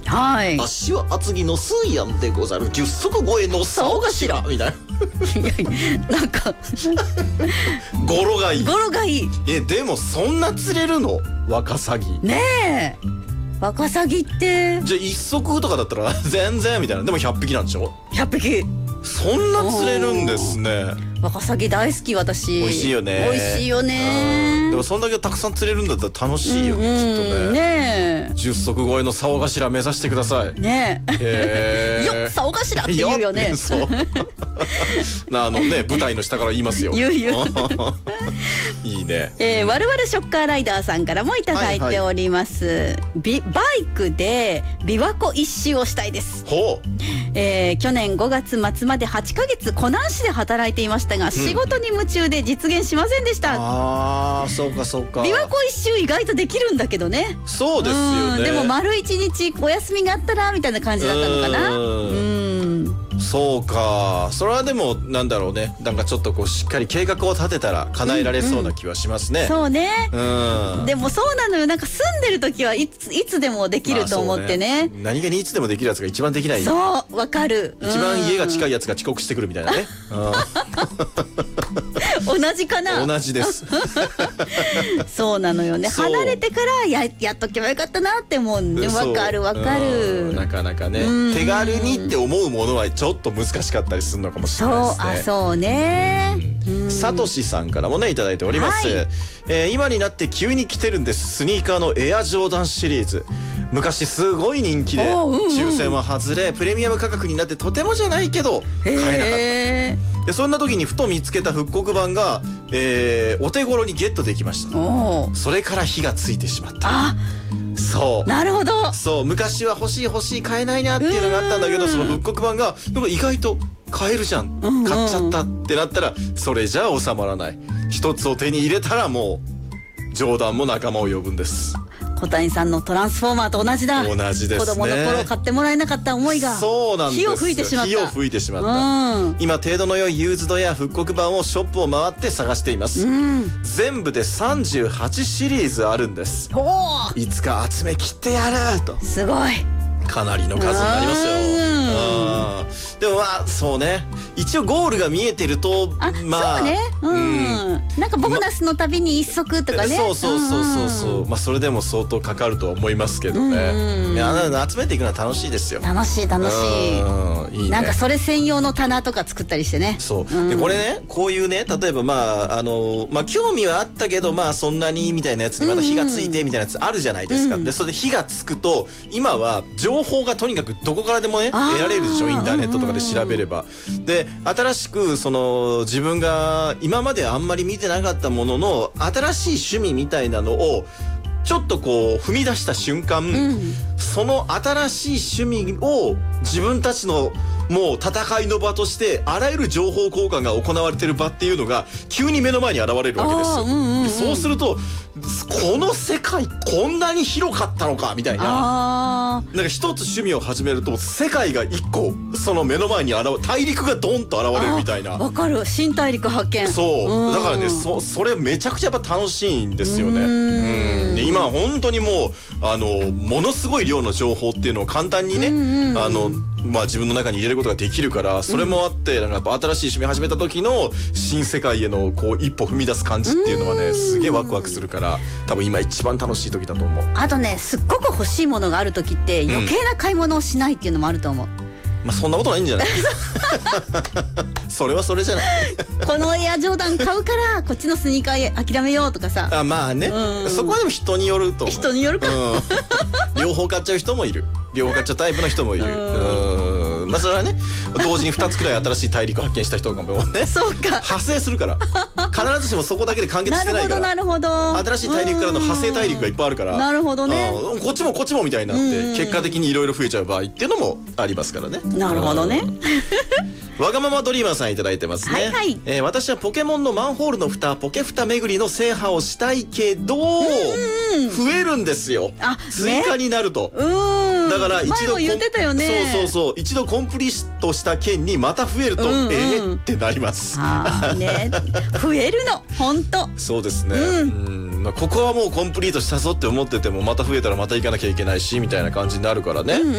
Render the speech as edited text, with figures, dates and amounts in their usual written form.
はい。 足は厚木のスーヤンでござる10足超えの竿頭みたいな。 いやいや、なんか語呂がいい。 語呂がいい。 でもそんな釣れるの？ワカサギねえ、ワカサギってじゃあ1足とかだったら全然みたいな。でも100匹なんでしょ 100匹。 そんな釣れるんですね。 ワカサギ大好き私。 美味しいよね。 美味しいよね。 でもそんだけたくさん釣れるんだったら楽しいよね、きっとね。 ねえ、 10足超えの竿頭目指してください。 ねえ。よっ、竿頭って言うよね。 そう舞台の下から言いますよ。 言ういいね。 わるわるショッカーライダーさんからもいただいております。バイクで琵琶湖一周をしたいです。 ほう。 去年5月末まで8ヶ月湖南市で働いていましたが、仕事に夢中で実現しませんでした。 ああ、そうかそうか。 琵琶湖一周意外とできるんだけどね。 そうですよね。 でも丸1日お休みがあったらみたいな感じだったのかな。 そうか。それはでもなんだろうね。なんかちょっとこうしっかり計画を立てたら叶えられそうな気はしますね。 そうね。でもそうなのよ。なんか住んでる時はいつでもできると思ってね。 何気にいつでもできるやつが一番できない。 そう、わかる。 一番家が近いやつが遅刻してくるみたいなね。 同じかな。 同じです。 そうなのよね。離れてからやっとけばよかったなって思うね。わかるわかる。 なかなかね、手軽にって思うものはちょっと難しかったりするのかもしれないですね。 そうね。 さとしさんからもねいただいております。今になって急に来てるんです。スニーカーのエアジョーダンシリーズ。昔すごい人気で抽選は外れプレミアム価格になってとてもじゃないけど買えなかった。でそんな時にふと見つけた復刻版が、お手頃にゲットできました。それから火がついてしまった。そう、 なるほど。 そう、昔は欲しい買えないなっていうのがあったんだけど、その復刻版がなんか意外と買えるじゃん、買っちゃったってなったらそれじゃ収まらない。一つを手に入れたらもうジョーダンも仲間を呼ぶんです。 小谷さんのトランスフォーマーと同じだ。 同じですね。 子供の頃買ってもらえなかった思いが火を吹いてしまった。 火を吹いてしまった。今程度の良いユーズドや復刻版をショップを回って探しています。全部で38シリーズあるんです。いつか集め切ってやると。すごい。かなりの数になりますよ。でもまあそうね、一応ゴールが見えてるとまあそうね、なんかボーナスのたびに1足とかね。そうまあそれでも相当かかるとは思いますけどね。集めていくのは楽しいですよ。楽しいいいね。なんかそれ専用の棚とか作ったりしてね。そうでこれね、こういうね、例えばまあ興味はあったけどまあそんなにみたいなやつにまた火がついてみたいなやつあるじゃないですか。でそれで火がつくと今は情報がとにかくどこからでもね得られるでしょ、インターネットとかで調べれば。で新しくその自分が今まであんまり見てなかったものの新しい趣味みたいなのをちょっとこう踏み出した瞬間、その新しい趣味を自分たちのもう戦いの場としてあらゆる情報交換が行われてる場っていうのが急に目の前に現れるわけですよ。そうするとこの世界こんなに広かったのかみたいな、なんか一つ趣味を始めると世界が一個その目の前に大陸がドンと現れるみたいな。わかる、新大陸発見。そうだからね、それめちゃくちゃやっぱ楽しいんですよね。今本当にもうものすごい量の情報っていうのを簡単にねまあ自分の中に入れることができるから、それもあってなんかやっぱ新しい趣味始めた時の新世界へのこう一歩踏み出す感じっていうのはねすげえワクワクするから、多分今一番楽しい時だと思う。あとね、すっごく欲しいものがある時って余計な買い物をしないっていうのもあると思う。まあそんなことないんじゃないそれはそれじゃないこのエアジョーダン買うからこっちのスニーカー諦めようとかさ。まあね、そこはでも人によると思う。人によるか両方買っちゃう人もいる、両方買っちゃうタイプの人もいる。まあそれはね、同時に2つくらい新しい大陸発見した人がもうねそうか派生するから必ずしもそこだけで完結してないから。なるほどなるほど。新しい大陸からの派生大陸がいっぱいあるから。なるほどね。こっちもこっちもみたいになって結果的にいろいろ増えちゃう場合っていうのもありますからね。なるほどね。わがままドリーマーさんいただいてますね。私はポケモンのマンホールの蓋ポケ蓋巡りの制覇をしたいけど増えるんですよ、追加になると。だから一度一度コンプリートした件にまた増えるとってなります。増えるの本当そうですね。ここはもうコンプリートしたぞって思っててもまた増えたらまた行かなきゃいけないしみたいな感じになるからね。